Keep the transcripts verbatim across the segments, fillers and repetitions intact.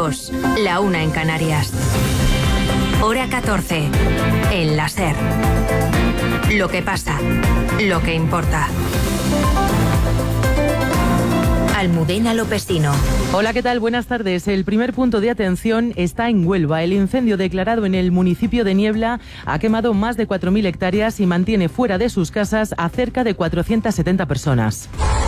dos, la una en Canarias. Hora catorce, en la SER. Lo que pasa, lo que importa. Almudena Lopesino. Hola, ¿qué tal? Buenas tardes. El primer punto de atención está en Huelva. El incendio declarado en el municipio de Niebla ha quemado más de cuatro mil hectáreas y mantiene fuera de sus casas a cerca de cuatrocientas setenta personas.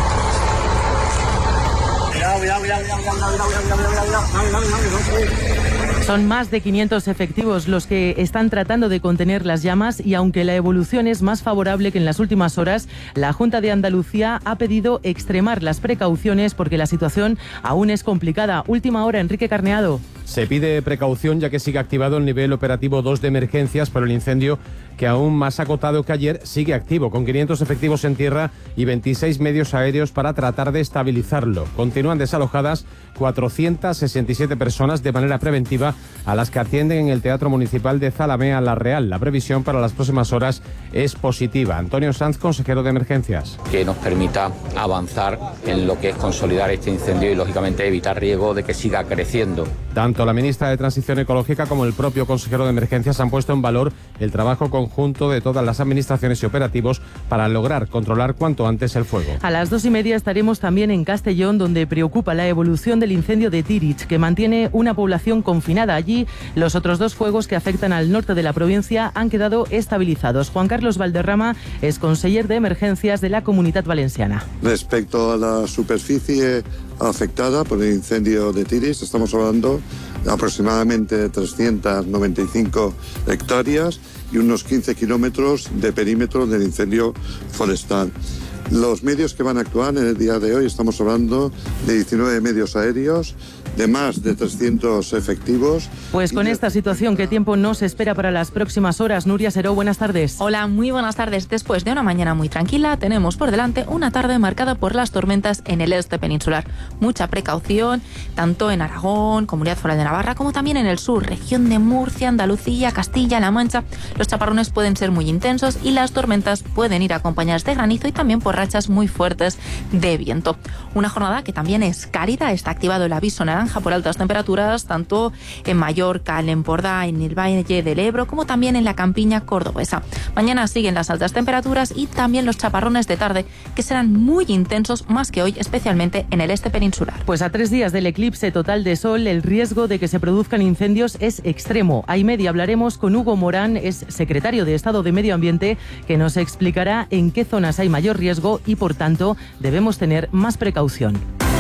Son más de quinientos efectivos los que están tratando de contener las llamas y aunque la evolución es más favorable que en las últimas horas, la Junta de Andalucía ha pedido extremar las precauciones porque la situación aún es complicada. Última hora, Enrique Carneado. Se pide precaución ya que sigue activado el nivel operativo dos de emergencias por el incendio que aún más acotado que ayer sigue activo, con quinientos efectivos en tierra y veintiséis medios aéreos para tratar de estabilizarlo. Continúan desalojadas cuatrocientas sesenta y siete personas de manera preventiva a las que atienden en el Teatro Municipal de Zalamea La Real. La previsión para las próximas horas es positiva. Antonio Sanz, consejero de Emergencias. Que nos permita avanzar en lo que es consolidar este incendio y, lógicamente, evitar riesgo de que siga creciendo. Tanto la ministra de Transición Ecológica como el propio consejero de Emergencias han puesto en valor el trabajo conjunto de todas las administraciones y operativos para lograr controlar cuanto antes el fuego. A las dos y media estaremos también en Castellón, donde preocupa la evolución del incendio de Tirich, que mantiene una población confinada. Allí, los otros dos fuegos que afectan al norte de la provincia han quedado estabilizados. Juan Carlos Valderrama es conseller de Emergencias de la Comunitat Valenciana. Respecto a la superficie afectada por el incendio de Tirich, estamos hablando de aproximadamente trescientas noventa y cinco hectáreas y unos quince kilómetros de perímetro del incendio forestal. Los medios que van a actuar en el día de hoy, estamos hablando de diecinueve medios aéreos, de más de trescientos efectivos. Pues con esta situación, ¿qué tiempo nos espera para las próximas horas? Nuria Seró, buenas tardes. Hola, muy buenas tardes. Después de una mañana muy tranquila, tenemos por delante una tarde marcada por las tormentas en el este peninsular. Mucha precaución, tanto en Aragón, Comunidad Foral de Navarra, como también en el sur, región de Murcia, Andalucía, Castilla-La Mancha. Los chaparrones pueden ser muy intensos y las tormentas pueden ir acompañadas de granizo y también por rachas muy fuertes de viento. Una jornada que también es cálida, está activado el aviso naranja por altas temperaturas, tanto en Mallorca, en Empordà, en el Valle del Ebro, como también en la campiña cordobesa. Mañana siguen las altas temperaturas y también los chaparrones de tarde, que serán muy intensos, más que hoy, especialmente en el este peninsular. Pues a tres días del eclipse total de sol, el riesgo de que se produzcan incendios es extremo. A y media hablaremos con Hugo Morán, es secretario de Estado de Medio Ambiente, que nos explicará en qué zonas hay mayor riesgo y, por tanto, debemos tener más precaución.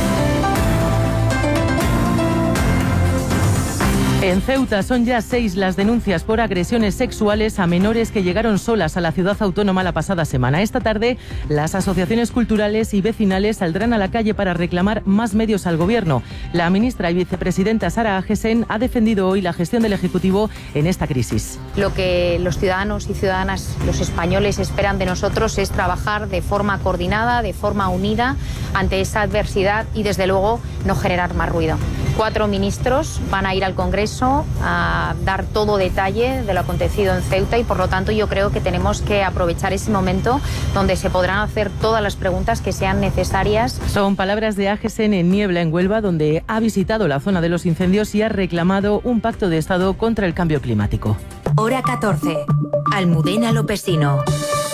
En Ceuta son ya seis las denuncias por agresiones sexuales a menores que llegaron solas a la ciudad autónoma la pasada semana. Esta tarde, las asociaciones culturales y vecinales saldrán a la calle para reclamar más medios al gobierno. La ministra y vicepresidenta Sara Agesen ha defendido hoy la gestión del Ejecutivo en esta crisis. Lo que los ciudadanos y ciudadanas, los españoles, esperan de nosotros es trabajar de forma coordinada, de forma unida ante esa adversidad y, desde luego, no generar más ruido. Cuatro ministros van a ir al Congreso a dar todo detalle de lo acontecido en Ceuta y, por lo tanto, yo creo que tenemos que aprovechar ese momento donde se podrán hacer todas las preguntas que sean necesarias. Son palabras de Agesen en Niebla, en Huelva, donde ha visitado la zona de los incendios y ha reclamado un pacto de Estado contra el cambio climático. Hora catorce, Almudena Lopesino.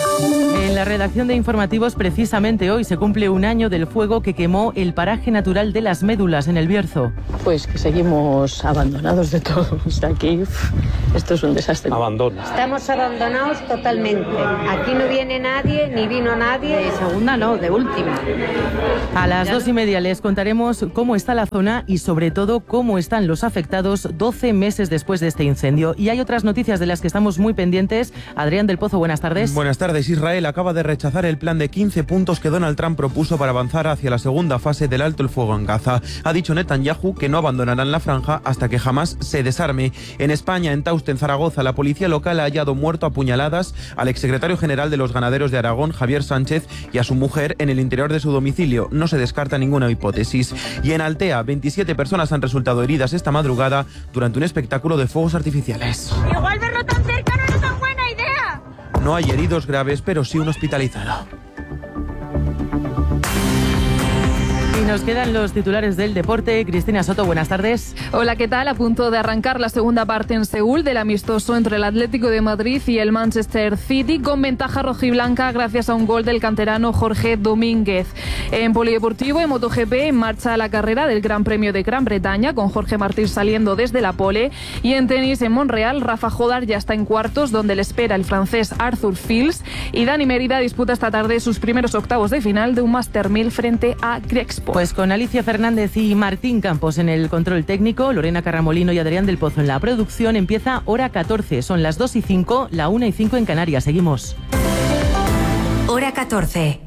En la redacción de informativos, precisamente hoy se cumple un año del fuego que quemó el paraje natural de Las Médulas en el Bierzo. Pues que seguimos abandonados de todos. Aquí esto es un desastre. Abandono. Estamos abandonados totalmente. Aquí no viene nadie, ni vino nadie. De segunda no, de última. A las dos y media les contaremos cómo está la zona y, sobre todo, cómo están los afectados doce meses después de este incendio. Y hay otras noticias de las que estamos muy pendientes. Adrián del Pozo, buenas tardes. Buenas tardes. Israel acaba de rechazar el plan de quince puntos que Donald Trump propuso para avanzar hacia la segunda fase del alto el fuego en Gaza. Ha dicho Netanyahu que no abandonarán la franja hasta que jamás se desarme. En España, en Tauste, en Zaragoza, la policía local ha hallado muerto a puñaladas al exsecretario general de los ganaderos de Aragón, Javier Sánchez, y a su mujer en el interior de su domicilio. No se descarta ninguna hipótesis. Y en Altea, veintisiete personas han resultado heridas esta madrugada durante un espectáculo de fuegos artificiales. Igual verlo tan cerca no era tan buena idea. No hay heridos graves, pero sí un hospitalizado. nos quedan los titulares del deporte. Cristina Soto, buenas tardes. Hola, ¿qué tal? A punto de arrancar la segunda parte en Seúl del amistoso entre el Atlético de Madrid y el Manchester City, con ventaja rojiblanca gracias a un gol del canterano Jorge Domínguez. En polideportivo, en MotoGP, en marcha la carrera del Gran Premio de Gran Bretaña, con Jorge Martín saliendo desde la pole. Y en tenis, en Montreal, Rafa Jodar ya está en cuartos, donde le espera el francés Arthur Fils. Y Dani Mérida disputa esta tarde sus primeros octavos de final de un Master mil frente a Grexpo. Pues con Alicia Fernández y Martín Campos en el control técnico, Lorena Carramolino y Adrián del Pozo en la producción, empieza Hora catorce. Son las dos y cinco, la una y cinco en Canarias. Seguimos. Hora catorce.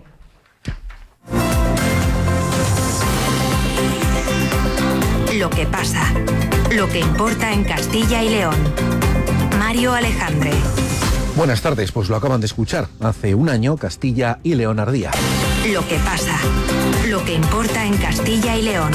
Lo que pasa, lo que importa en Castilla y León. Mario Alejandre. Buenas tardes, pues lo acaban de escuchar. Hace un año Castilla y León ardía. Lo que pasa, lo que importa en Castilla y León.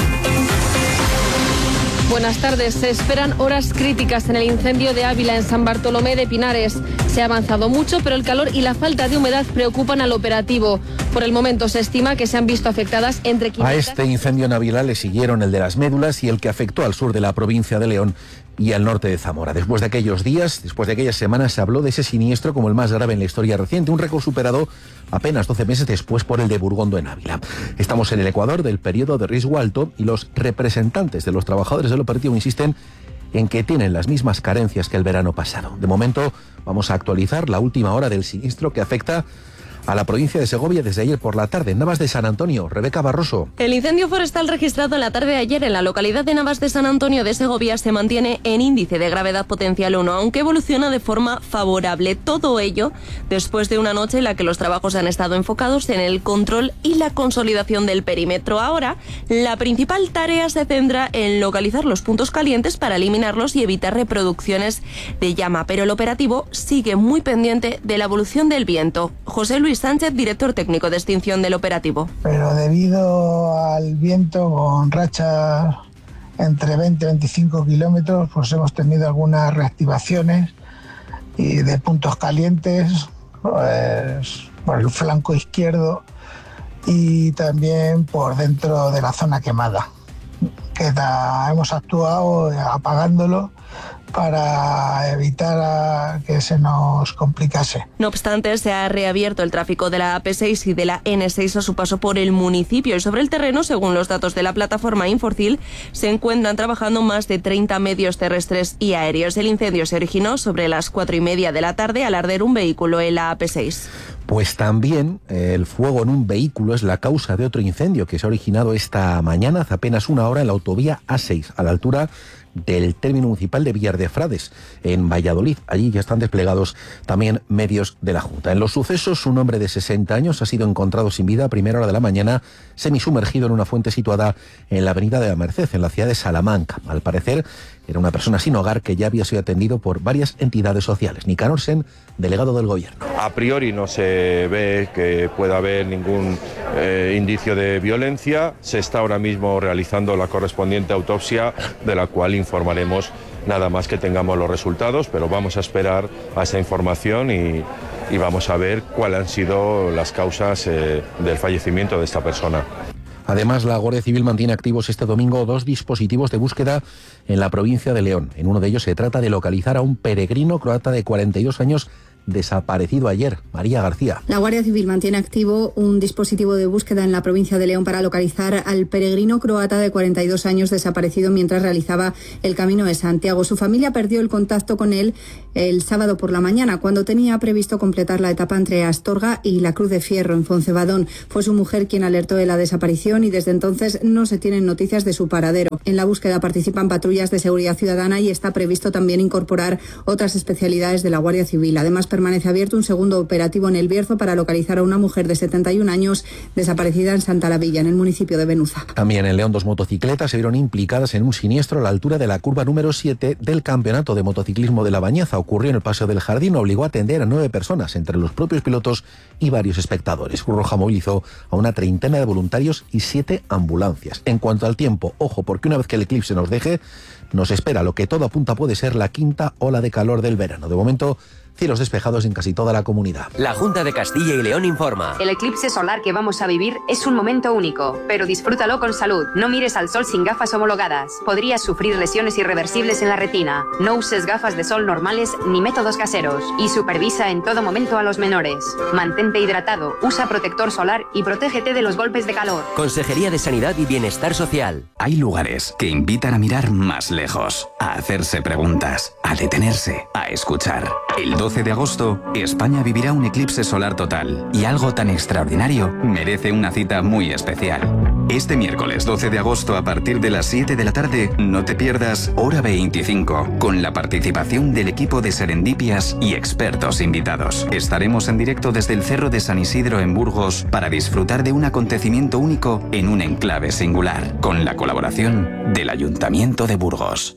Buenas tardes. Se esperan horas críticas en el incendio de Ávila, en San Bartolomé de Pinares. Se ha avanzado mucho, pero el calor y la falta de humedad preocupan al operativo. Por el momento se estima que se han visto afectadas entre quinientas... A este incendio en Ávila le siguieron el de las médulas y el que afectó al sur de la provincia de León y al norte de Zamora. Después de aquellos días, después de aquellas semanas, se habló de ese siniestro como el más grave en la historia reciente, un récord superado apenas doce meses después por el de Burgondo en Ávila. Estamos en el Ecuador del periodo de riesgo alto y los representantes de los trabajadores del operativo insisten en que tienen las mismas carencias que el verano pasado. De momento, vamos a actualizar la última hora del siniestro que afecta a la provincia de Segovia desde ayer por la tarde. Navas de San Antonio, Rebeca Barroso. El incendio forestal registrado en la tarde de ayer en la localidad de Navas de San Antonio de Segovia se mantiene en índice de gravedad potencial uno, aunque evoluciona de forma favorable. Todo ello después de una noche en la que los trabajos han estado enfocados en el control y la consolidación del perímetro. Ahora, la principal tarea se centra en localizar los puntos calientes para eliminarlos y evitar reproducciones de llama, pero el operativo sigue muy pendiente de la evolución del viento. José Luis Sánchez, director técnico de extinción del operativo. Pero debido al viento con rachas entre veinte y veinticinco kilómetros, pues hemos tenido algunas reactivaciones y de puntos calientes, pues, por el flanco izquierdo y también por dentro de la zona quemada. Queda, hemos actuado apagándolo para evitar que se nos complicase. No obstante, se ha reabierto el tráfico de la A P seis y de la N seis a su paso por el municipio y sobre el terreno, según los datos de la plataforma Inforcil, se encuentran trabajando más de treinta medios terrestres y aéreos. El incendio se originó sobre las cuatro y media de la tarde al arder un vehículo en la A P seis. Pues también eh, el fuego en un vehículo es la causa de otro incendio que se ha originado esta mañana, hace apenas una hora, en la autovía A seis, a la altura del término municipal de Villar de Frades, en Valladolid. Allí ya están desplegados también medios de la Junta. En los sucesos, un hombre de sesenta años ha sido encontrado sin vida a primera hora de la mañana, semisumergido en una fuente situada en la avenida de la Merced, en la ciudad de Salamanca. Al parecer, era una persona sin hogar que ya había sido atendido por varias entidades sociales. Nicanor Sen, delegado del Gobierno. A priori no se ve que pueda haber ningún eh, indicio de violencia. Se está ahora mismo realizando la correspondiente autopsia, de la cual informaremos nada más que tengamos los resultados, pero vamos a esperar a esa información y, y vamos a ver cuáles han sido las causas eh, del fallecimiento de esta persona. Además, la Guardia Civil mantiene activos este domingo dos dispositivos de búsqueda en la provincia de León. En uno de ellos se trata de localizar a un peregrino croata de cuarenta y dos años desaparecido ayer. María García. La Guardia Civil mantiene activo un dispositivo de búsqueda en la provincia de León para localizar al peregrino croata de cuarenta y dos años desaparecido mientras realizaba el Camino de Santiago. Su familia perdió el contacto con él el sábado por la mañana, cuando tenía previsto completar la etapa entre Astorga y la Cruz de Fierro, en Foncebadón. Fue su mujer quien alertó de la desaparición y desde entonces no se tienen noticias de su paradero. En la búsqueda participan patrullas de seguridad ciudadana y está previsto también incorporar otras especialidades de la Guardia Civil. Además, permanece abierto un segundo operativo en El Bierzo para localizar a una mujer de setenta y un años desaparecida en Santa Lavilla, en el municipio de Benuza. También en León, dos motocicletas se vieron implicadas en un siniestro a la altura de la curva número siete del Campeonato de Motociclismo de La Bañeza. Ocurrió en el Paseo del Jardín, obligó a atender a nueve personas, entre los propios pilotos y varios espectadores. Cruz Roja movilizó a una treintena de voluntarios y siete ambulancias. En cuanto al tiempo, ojo, porque una vez que el eclipse nos deje, nos espera lo que todo apunta puede ser la quinta ola de calor del verano. De momento, cielos despejados en casi toda la comunidad. La Junta de Castilla y León informa. El eclipse solar que vamos a vivir es un momento único, pero disfrútalo con salud. No mires al sol sin gafas homologadas. Podrías sufrir lesiones irreversibles en la retina. No uses gafas de sol normales ni métodos caseros. Y supervisa en todo momento a los menores. Mantente hidratado, usa protector solar y protégete de los golpes de calor. Consejería de Sanidad y Bienestar Social. Hay lugares que invitan a mirar más lejos, a hacerse preguntas, a detenerse, a escuchar. El doce de agosto, España vivirá un eclipse solar total y algo tan extraordinario merece una cita muy especial. Este miércoles doce de agosto a partir de las siete de la tarde, no te pierdas Hora veinticinco, con la participación del equipo de Serendipias y expertos invitados. Estaremos en directo desde el Cerro de San Isidro en Burgos para disfrutar de un acontecimiento único en un enclave singular, con la colaboración del Ayuntamiento de Burgos.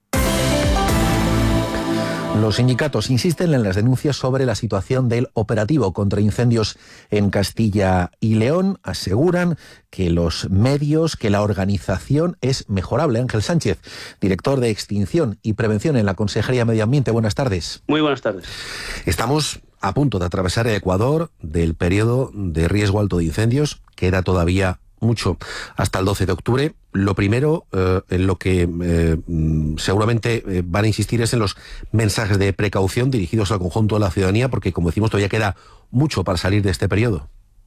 Los sindicatos insisten en las denuncias sobre la situación del operativo contra incendios en Castilla y León. Aseguran que los medios, que la organización es mejorable. Ángel Sánchez, director de Extinción y Prevención en la Consejería de Medio Ambiente. Buenas tardes. Muy buenas tardes. Estamos a punto de atravesar el Ecuador del periodo de riesgo alto de incendios. Queda todavía mucho hasta el doce de octubre. Lo primero eh, en lo que eh, seguramente eh, van a insistir es en los mensajes de precaución dirigidos al conjunto de la ciudadanía, porque, como decimos, todavía queda mucho para salir de este periodo.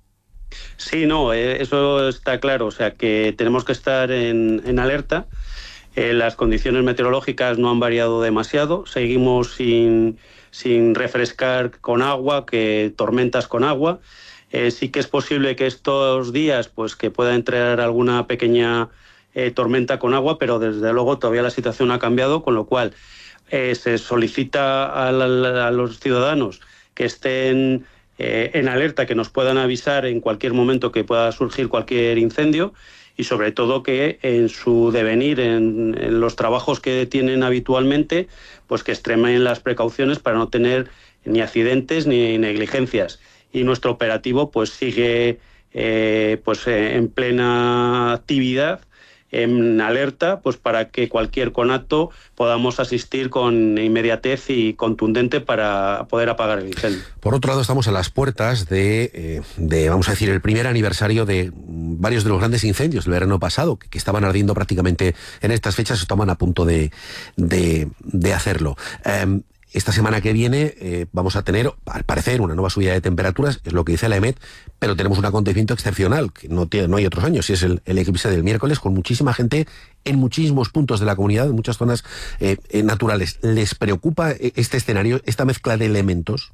Sí, no, eh, eso está claro. O sea, que tenemos que estar en, en alerta. Eh, las condiciones meteorológicas no han variado demasiado. Seguimos sin, sin refrescar con agua, que tormentas con agua. Eh, sí que es posible que estos días pues que pueda entrar alguna pequeña eh, tormenta con agua, pero desde luego todavía la situación ha cambiado, con lo cual eh, se solicita a, la, a los ciudadanos que estén eh, en alerta, que nos puedan avisar en cualquier momento que pueda surgir cualquier incendio, y sobre todo que en su devenir, en, en los trabajos que tienen habitualmente, pues que extremen las precauciones para no tener ni accidentes ni negligencias. Y nuestro operativo pues sigue eh, pues eh, en plena actividad, en alerta, pues para que cualquier conato podamos asistir con inmediatez y contundente para poder apagar el incendio. Por otro lado, estamos a las puertas de, eh, de vamos a decir, el primer aniversario de varios de los grandes incendios del verano pasado, que, que estaban ardiendo prácticamente en estas fechas, estaban a punto de, de, de hacerlo. Eh, Esta semana que viene eh, vamos a tener, al parecer, una nueva subida de temperaturas, es lo que dice la EMET, pero tenemos un acontecimiento excepcional, que no, tiene, no hay otros años, y es el, el eclipse del miércoles, con muchísima gente en muchísimos puntos de la comunidad, en muchas zonas eh, eh, naturales. ¿Les preocupa este escenario, esta mezcla de elementos?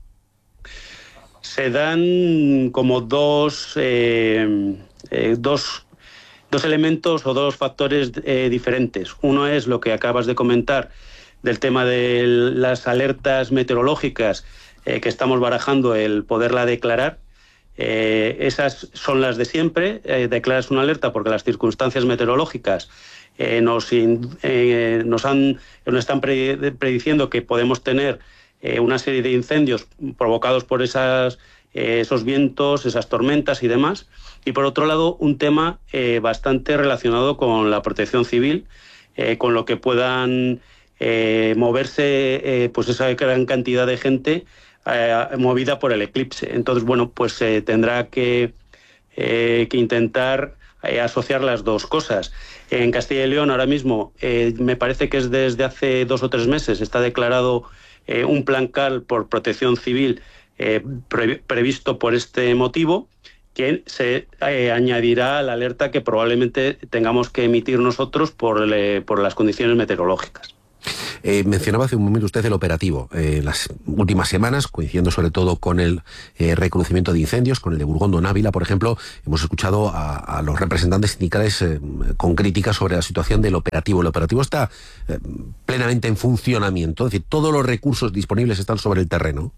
Se dan como dos, eh, eh, dos, dos elementos o dos factores eh, diferentes. Uno es lo que acabas de comentar, del tema de las alertas meteorológicas eh, que estamos barajando, el poderla declarar. Eh, esas son las de siempre. Eh, declaras una alerta porque las circunstancias meteorológicas eh, nos, in, eh, nos, han, nos están pre, prediciendo que podemos tener eh, una serie de incendios provocados por esas, eh, esos vientos, esas tormentas y demás. Y por otro lado, un tema eh, bastante relacionado con la protección civil, eh, con lo que puedan Eh, moverse eh, pues esa gran cantidad de gente eh, movida por el eclipse. Entonces, bueno, pues se eh, tendrá que, eh, que intentar eh, asociar las dos cosas. En Castilla y León ahora mismo, eh, me parece que es desde hace dos o tres meses, está declarado eh, un plan C A L por protección civil eh, pre previsto por este motivo, que se eh, añadirá a la alerta que probablemente tengamos que emitir nosotros por, le, por las condiciones meteorológicas. Eh, mencionaba hace un momento usted el operativo. Eh, las últimas semanas, coincidiendo sobre todo con el eh, reconocimiento de incendios, con el de Burgondo en Ávila, por ejemplo, hemos escuchado a, a los representantes sindicales eh, con críticas sobre la situación del operativo. El operativo está eh, plenamente en funcionamiento, es decir, todos los recursos disponibles están sobre el terreno.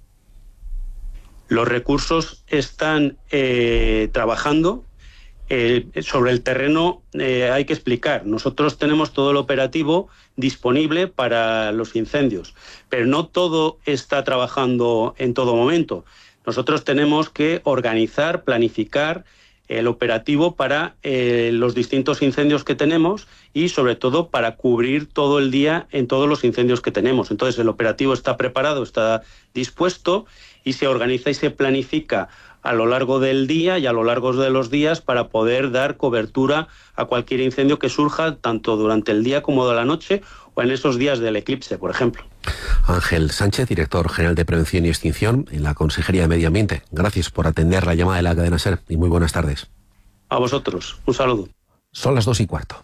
Los recursos están eh, trabajando. Eh, sobre el terreno eh, hay que explicar. Nosotros tenemos todo el operativo disponible para los incendios, pero no todo está trabajando en todo momento. Nosotros tenemos que organizar, planificar el operativo para eh, los distintos incendios que tenemos y sobre todo para cubrir todo el día en todos los incendios que tenemos. Entonces el operativo está preparado, está dispuesto y se organiza y se planifica a lo largo del día y a lo largo de los días para poder dar cobertura a cualquier incendio que surja tanto durante el día como de la noche o en esos días del eclipse, por ejemplo. Ángel Sánchez, director general de Prevención y Extinción en la Consejería de Medio Ambiente. Gracias por atender la llamada de la cadena SER y muy buenas tardes. A vosotros, un saludo. Son las dos y cuarto.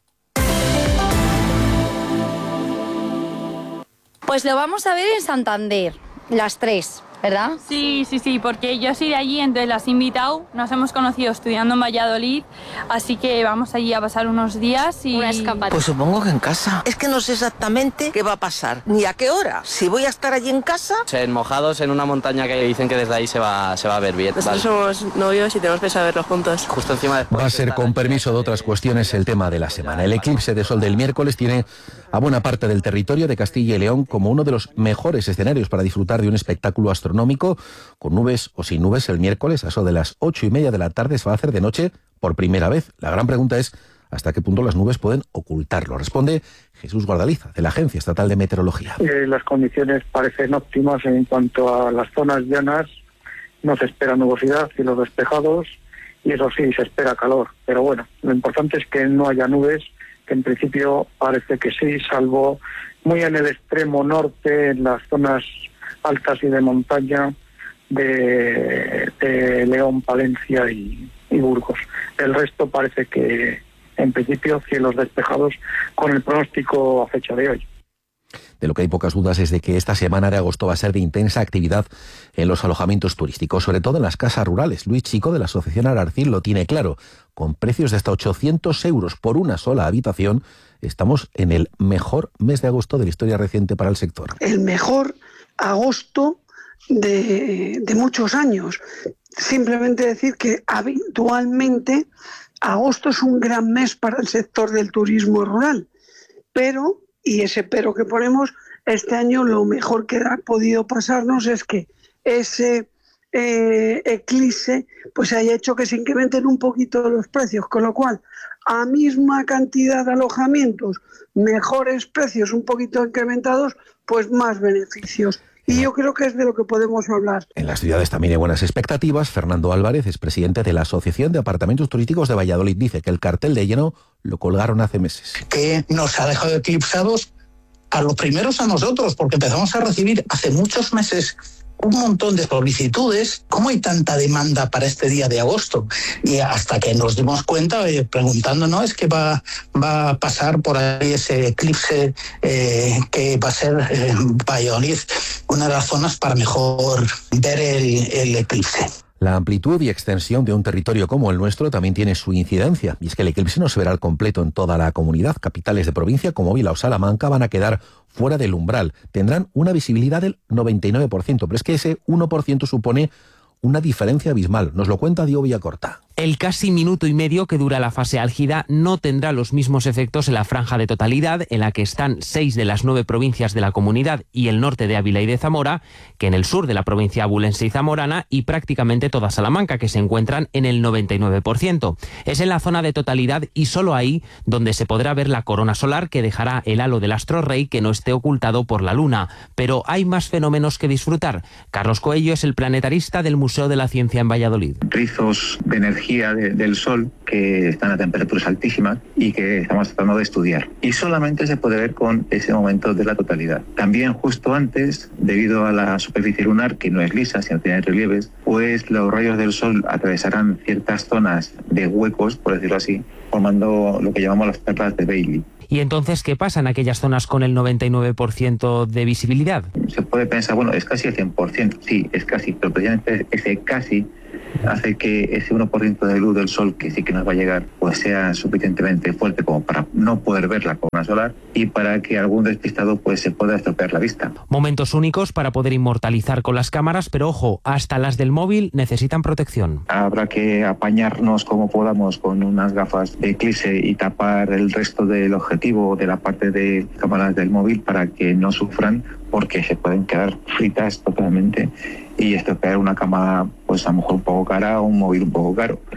Pues lo vamos a ver en Santander, las tres, ¿verdad? Sí, sí, sí, porque yo soy de allí, entonces las he invitado. Nos hemos conocido estudiando en Valladolid, así que vamos allí a pasar unos días y... Una escapada. Pues supongo que en casa. Es que no sé exactamente qué va a pasar, ni a qué hora. Si voy a estar allí en casa... En mojados en una montaña que dicen que desde ahí se va, se va a ver bien. Nosotros vale. somos novios y tenemos pensado verlos juntos. Justo encima de... Va a ser, con permiso de otras cuestiones, el tema de la semana. El eclipse de sol del miércoles tiene a buena parte del territorio de Castilla y León como uno de los mejores escenarios para disfrutar de un espectáculo astronómico. Con nubes o sin nubes, el miércoles, a eso de las ocho y media de la tarde, se va a hacer de noche por primera vez. La gran pregunta es hasta qué punto las nubes pueden ocultarlo. Responde Jesús Guardaliza, de la Agencia Estatal de Meteorología. Eh, las condiciones parecen óptimas en cuanto a las zonas llanas. No se espera nubosidad, cielos despejados, y eso sí, se espera calor. Pero bueno, lo importante es que no haya nubes, que en principio parece que sí, salvo muy en el extremo norte, en las zonas altas y de montaña de, de León, Palencia y, y Burgos. El resto parece que, en principio, cielos despejados con el pronóstico a fecha de hoy. De lo que hay pocas dudas es de que esta semana de agosto va a ser de intensa actividad en los alojamientos turísticos, sobre todo en las casas rurales. Luis Chico, de la Asociación Ararcil, lo tiene claro. Con precios de hasta ochocientos euros por una sola habitación, estamos en el mejor mes de agosto de la historia reciente para el sector. El mejor agosto de, de muchos años. Simplemente decir que habitualmente agosto es un gran mes para el sector del turismo rural, pero... Y ese pero que ponemos, este año lo mejor que ha podido pasarnos es que ese eh, eclipse pues haya hecho que se incrementen un poquito los precios, con lo cual a misma cantidad de alojamientos, mejores precios un poquito incrementados, pues más beneficios. Y yo creo que es de lo que podemos hablar. En las ciudades también hay buenas expectativas. Fernando Álvarez es presidente de la Asociación de Apartamentos Turísticos de Valladolid. Dice que el cartel de lleno lo colgaron hace meses. Que nos ha dejado eclipsados a los primeros a nosotros, porque empezamos a recibir hace muchos meses un montón de solicitudes. ¿Cómo hay tanta demanda para este día de agosto? Y hasta que nos dimos cuenta, eh, preguntándonos, es que va, va a pasar por ahí ese eclipse eh, que va a ser eh, Valladolid una de las zonas para mejor ver el, el eclipse. La amplitud y extensión de un territorio como el nuestro también tiene su incidencia, y es que el eclipse no se verá al completo en toda la comunidad. Capitales de provincia como Vila o Salamanca van a quedar fuera del umbral. Tendrán una visibilidad del noventa y nueve por ciento, pero es que ese uno por ciento supone una diferencia abismal. Nos lo cuenta Diego Villacorta. El casi minuto y medio que dura la fase álgida no tendrá los mismos efectos en la franja de totalidad, en la que están seis de las nueve provincias de la comunidad y el norte de Ávila y de Zamora, que en el sur de la provincia abulense y zamorana, y prácticamente toda Salamanca, que se encuentran en el noventa y nueve por ciento. Es en la zona de totalidad y solo ahí donde se podrá ver la corona solar, que dejará el halo del astro rey que no esté ocultado por la luna. Pero hay más fenómenos que disfrutar. Carlos Coello es el planetarista del Museo de la Ciencia en Valladolid. Rizos de energía De, del Sol que están a temperaturas altísimas y que estamos tratando de estudiar. Y solamente se puede ver con ese momento de la totalidad. También justo antes, debido a la superficie lunar, que no es lisa, sino tiene relieves, pues los rayos del Sol atravesarán ciertas zonas de huecos, por decirlo así, formando lo que llamamos las perlas de Bailey. ¿Y entonces qué pasa en aquellas zonas con el noventa y nueve por ciento de visibilidad? Se puede pensar, bueno, es casi el cien por ciento, sí, es casi, pero precisamente ese casi hace que ese uno por ciento de luz del sol que sí que nos va a llegar pues sea suficientemente fuerte como para no poder ver la corona solar y para que algún despistado pues se pueda estropear la vista. Momentos únicos para poder inmortalizar con las cámaras, pero ojo, hasta las del móvil necesitan protección. Habrá que apañarnos como podamos con unas gafas de eclipse y tapar el resto del objetivo de la parte de cámaras del móvil para que no sufran, porque se pueden quedar fritas totalmente y estropear una cámara pues a lo mejor un poco cara o un móvil un poco caro.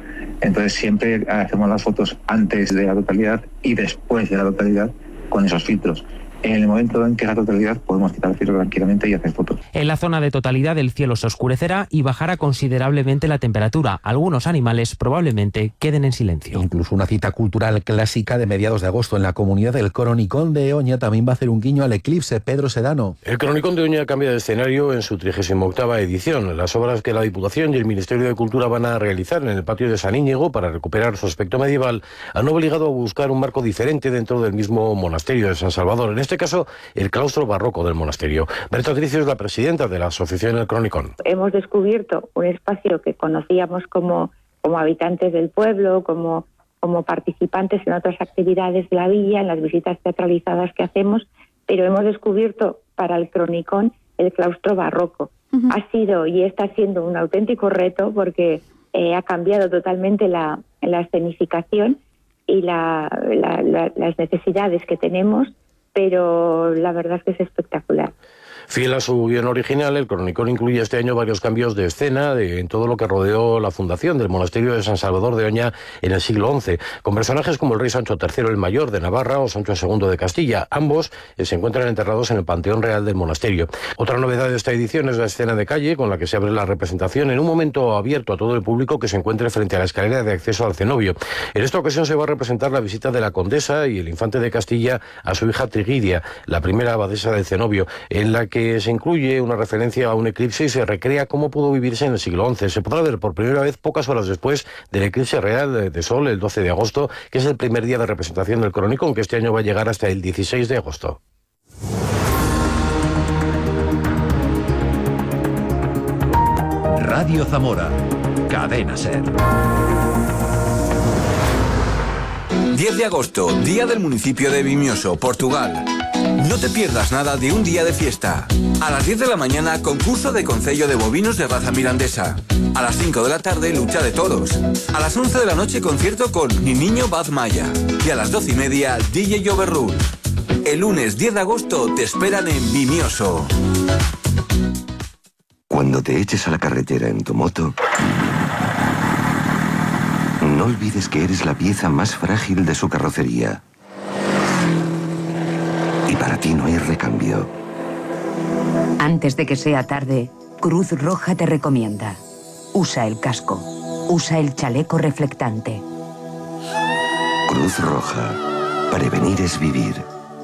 Entonces siempre hacemos las fotos antes de la totalidad y después de la totalidad con esos filtros. En el momento en que la totalidad podemos quitar el filtro tranquilamente y hacer fotos. En la zona de totalidad el cielo se oscurecerá y bajará considerablemente la temperatura. Algunos animales probablemente queden en silencio. Incluso una cita cultural clásica de mediados de agosto en la comunidad del Cronicón de Oña también va a hacer un guiño al eclipse. Pedro Sedano. El Cronicón de Oña cambia de escenario en su trigésima octava edición. Las obras que la Diputación y el Ministerio de Cultura van a realizar en el patio de San Íñigo para recuperar su aspecto medieval han obligado a buscar un marco diferente dentro del mismo monasterio de San Salvador. En este En este caso, el claustro barroco del monasterio. Berta Tricio es la presidenta de la asociación El Cronicón. Hemos descubierto un espacio que conocíamos como, como habitantes del pueblo, como, como participantes en otras actividades de la villa, en las visitas teatralizadas que hacemos, pero hemos descubierto para el Cronicón el claustro barroco. Uh-huh. Ha sido y está siendo un auténtico reto porque eh, ha cambiado totalmente la, la escenificación y la, la, la, las necesidades que tenemos, pero la verdad es que es espectacular. Fiel a su guión original, el Cronicón incluye este año varios cambios de escena de, en todo lo que rodeó la fundación del monasterio de San Salvador de Oña en el siglo once, con personajes como el rey Sancho tercero el Mayor de Navarra o Sancho segundo de Castilla. Ambos eh, se encuentran enterrados en el Panteón Real del monasterio. Otra novedad de esta edición es la escena de calle, con la que se abre la representación en un momento abierto a todo el público que se encuentre frente a la escalera de acceso al cenobio. En esta ocasión se va a representar la visita de la condesa y el infante de Castilla a su hija Trigidia, la primera abadesa del cenobio, en la que se incluye una referencia a un eclipse y se recrea cómo pudo vivirse en el siglo once. Se podrá ver por primera vez pocas horas después del eclipse real de sol, el doce de agosto, que es el primer día de representación del Cronicón, que este año va a llegar hasta el dieciséis de agosto. Radio Zamora, Cadena SER. diez de agosto, Día del Municipio de Vimioso, Portugal. No te pierdas nada de un día de fiesta. A las diez de la mañana, concurso de concello de bovinos de raza mirandesa. A las cinco de la tarde, lucha de toros. A las once de la noche, concierto con Mi Niño Baz Maya. Y a las doce y media, D J Overrule. El lunes diez de agosto te esperan en Vimioso. Cuando te eches a la carretera en tu moto, no olvides que eres la pieza más frágil de su carrocería. Y para ti no hay recambio. Antes de que sea tarde, Cruz Roja te recomienda: usa el casco, usa el chaleco reflectante. Cruz Roja. Prevenir es vivir.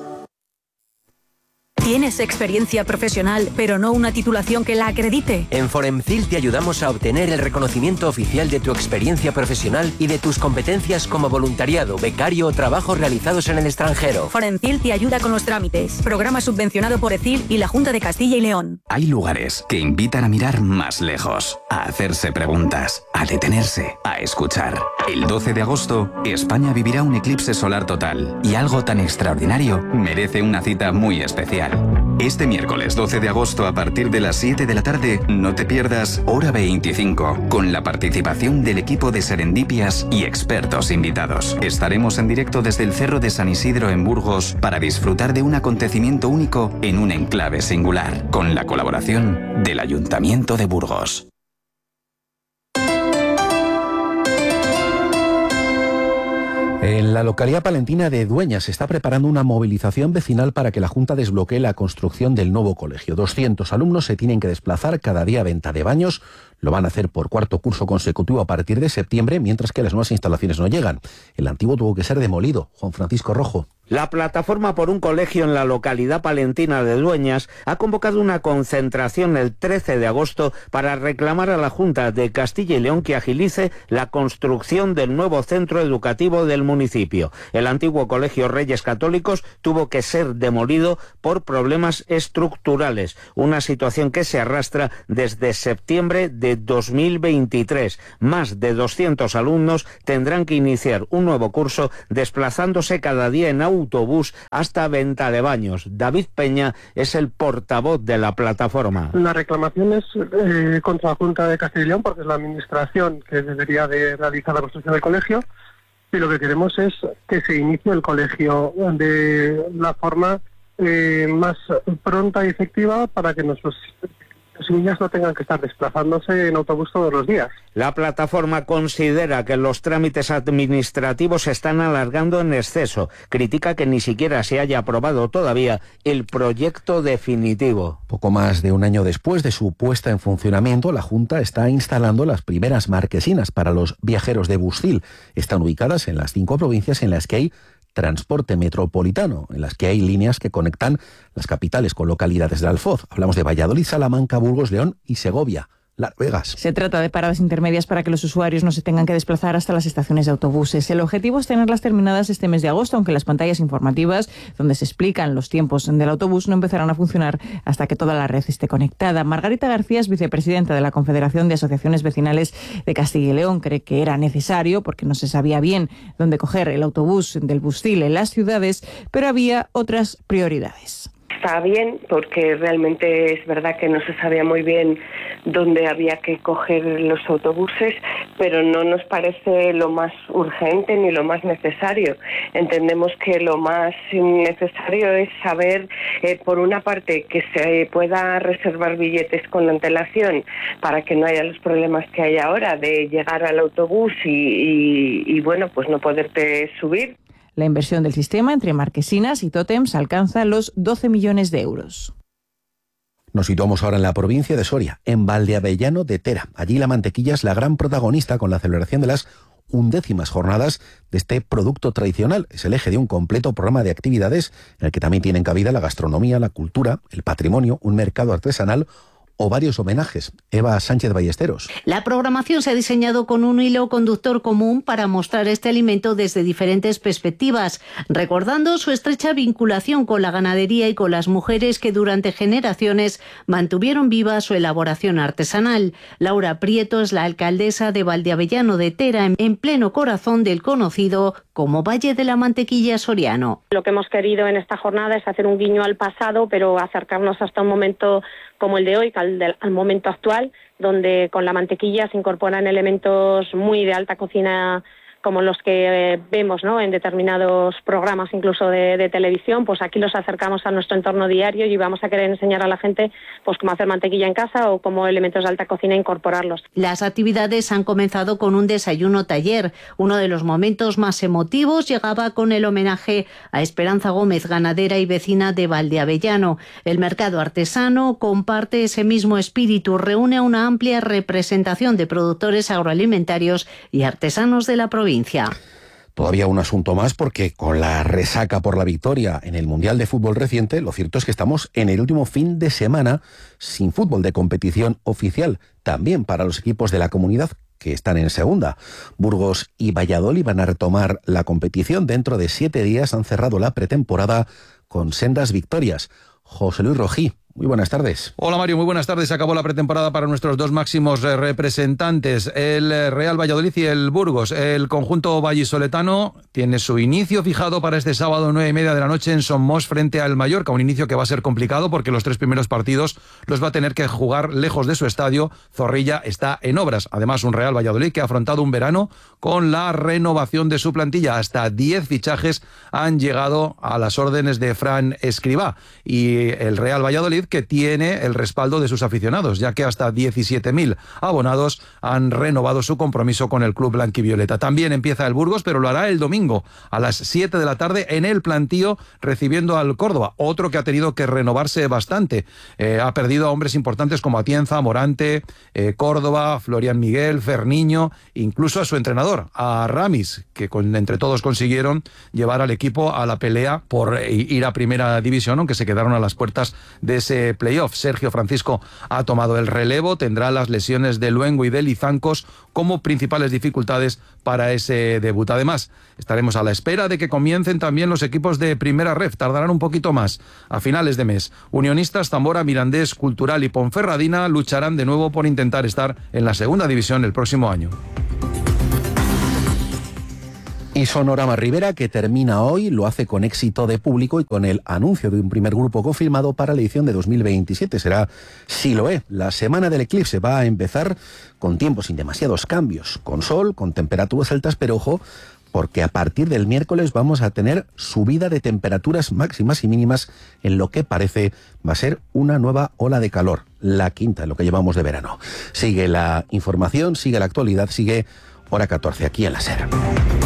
¿Tienes experiencia profesional, pero no una titulación que la acredite? En Foremcil te ayudamos a obtener el reconocimiento oficial de tu experiencia profesional y de tus competencias como voluntariado, becario o trabajos realizados en el extranjero. Foremcil te ayuda con los trámites. Programa subvencionado por ECIL y la Junta de Castilla y León. Hay lugares que invitan a mirar más lejos, a hacerse preguntas, a detenerse, a escuchar. El doce de agosto, España vivirá un eclipse solar total y algo tan extraordinario merece una cita muy especial. Este miércoles doce de agosto a partir de las siete de la tarde, no te pierdas Hora veinticinco, con la participación del equipo de Serendipias y expertos invitados. Estaremos en directo desde el Cerro de San Isidro en Burgos para disfrutar de un acontecimiento único en un enclave singular, con la colaboración del Ayuntamiento de Burgos. En la localidad palentina de Dueñas se está preparando una movilización vecinal para que la Junta desbloquee la construcción del nuevo colegio. doscientos alumnos se tienen que desplazar cada día a Ventadebaños. Lo van a hacer por cuarto curso consecutivo a partir de septiembre, mientras que las nuevas instalaciones no llegan. El antiguo tuvo que ser demolido. Juan Francisco Rojo. La plataforma por un colegio en la localidad palentina de Dueñas ha convocado una concentración el trece de agosto para reclamar a la Junta de Castilla y León que agilice la construcción del nuevo centro educativo del municipio. El antiguo colegio Reyes Católicos tuvo que ser demolido por problemas estructurales, una situación que se arrastra desde septiembre de dos mil veintitrés. Más de doscientos alumnos tendrán que iniciar un nuevo curso desplazándose cada día en autobús hasta Ventadebaños. David Peña es el portavoz de la plataforma. La reclamación es eh, contra la Junta de Castilla y León, porque es la administración que debería de realizar la construcción del colegio, y lo que queremos es que se inicie el colegio de la forma eh, más pronta y efectiva para que nuestros y niñas no tengan que estar desplazándose en autobús todos los días. La plataforma considera que los trámites administrativos se están alargando en exceso. Critica que ni siquiera se haya aprobado todavía el proyecto definitivo. Poco más de un año después de su puesta en funcionamiento, la Junta está instalando las primeras marquesinas para los viajeros de Buscil. Están ubicadas en las cinco provincias en las que hay transporte metropolitano, en las que hay líneas que conectan las capitales con localidades del Alfoz. Hablamos de Valladolid, Salamanca, Burgos, León y Segovia. Las Vegas. Se trata de paradas intermedias para que los usuarios no se tengan que desplazar hasta las estaciones de autobuses. El objetivo es tenerlas terminadas este mes de agosto, aunque las pantallas informativas donde se explican los tiempos del autobús no empezarán a funcionar hasta que toda la red esté conectada. Margarita García es vicepresidenta de la Confederación de Asociaciones Vecinales de Castilla y León. Cree que era necesario porque no se sabía bien dónde coger el autobús del Buscil en las ciudades, pero había otras prioridades. Está bien porque realmente es verdad que no se sabía muy bien dónde había que coger los autobuses, pero no nos parece lo más urgente ni lo más necesario. Entendemos que lo más necesario es saber, eh, por una parte, que se pueda reservar billetes con antelación para que no haya los problemas que hay ahora de llegar al autobús y, y, y bueno, pues no poderte subir. La inversión del sistema entre marquesinas y tótems alcanza los doce millones de euros. Nos situamos ahora en la provincia de Soria, en Valdeavellano de Tera. Allí la mantequilla es la gran protagonista con la celebración de las undécimas jornadas de este producto tradicional. Es el eje de un completo programa de actividades en el que también tienen cabida la gastronomía, la cultura, el patrimonio, un mercado artesanal o varios homenajes. Eva Sánchez Ballesteros. La programación se ha diseñado con un hilo conductor común para mostrar este alimento desde diferentes perspectivas, recordando su estrecha vinculación con la ganadería y con las mujeres que durante generaciones mantuvieron viva su elaboración artesanal. Laura Prieto es la alcaldesa de Valdeavellano de Tera, en pleno corazón del conocido como Valle de la Mantequilla soriano. Lo que hemos querido en esta jornada es hacer un guiño al pasado, pero acercarnos hasta un momento como el de hoy, al, de, al momento actual, donde con la mantequilla se incorporan elementos muy de alta cocina, como los que eh, vemos, ¿no?, en determinados programas incluso de, de televisión. Pues aquí los acercamos a nuestro entorno diario y vamos a querer enseñar a la gente pues cómo hacer mantequilla en casa o cómo elementos de alta cocina incorporarlos. Las actividades han comenzado con un desayuno taller. Uno de los momentos más emotivos llegaba con el homenaje a Esperanza Gómez, ganadera y vecina de Valdeavellano. El mercado artesano comparte ese mismo espíritu, reúne a una amplia representación de productores agroalimentarios y artesanos de la provincia. Todavía un asunto más, porque con la resaca por la victoria en el Mundial de Fútbol reciente, lo cierto es que estamos en el último fin de semana sin fútbol de competición oficial, también para los equipos de la comunidad que están en segunda. Burgos y Valladolid van a retomar la competición. Dentro de siete días han cerrado la pretemporada con sendas victorias. José Luis Rojí, muy buenas tardes. Hola Mario, muy buenas tardes. Se acabó la pretemporada para nuestros dos máximos representantes, el Real Valladolid y el Burgos. El conjunto vallisoletano tiene su inicio fijado para este sábado nueve y media de la noche en Somos frente al Mallorca. Un inicio que va a ser complicado porque los tres primeros partidos los va a tener que jugar lejos de su estadio. Zorrilla está en obras. Además, un Real Valladolid que ha afrontado un verano con la renovación de su plantilla. Hasta diez fichajes han llegado a las órdenes de Fran Escribá. Y el Real Valladolid que tiene el respaldo de sus aficionados, ya que hasta diecisiete mil abonados han renovado su compromiso con el club blanquivioleta. También empieza el Burgos, pero lo hará el domingo a las siete de la tarde en el Plantío, recibiendo al Córdoba, otro que ha tenido que renovarse bastante. Eh, ha perdido a hombres importantes como Atienza, Morante, eh, Córdoba, Florian Miguel, Ferniño, incluso a su entrenador, a Ramis, que con, entre todos consiguieron llevar al equipo a la pelea por eh, ir a primera división, aunque se quedaron a las puertas de ese playoff. Sergio Francisco ha tomado el relevo, tendrá las lesiones de Luengo y de Lizancos como principales dificultades para ese debut. Además, estaremos a la espera de que comiencen también los equipos de primera ref, tardarán un poquito más. A finales de mes, Unionistas, Zamora, Mirandés, Cultural y Ponferradina lucharán de nuevo por intentar estar en la segunda división el próximo año. Y Sonorama Rivera, que termina hoy, lo hace con éxito de público y con el anuncio de un primer grupo confirmado para la edición de dos mil veintisiete. Será Siloé. La semana del eclipse va a empezar con tiempo sin demasiados cambios, con sol, con temperaturas altas, pero ojo, porque a partir del miércoles vamos a tener subida de temperaturas máximas y mínimas en lo que parece va a ser una nueva ola de calor, la quinta en lo que llevamos de verano. Sigue la información, sigue la actualidad, sigue Hora catorce aquí en la SER.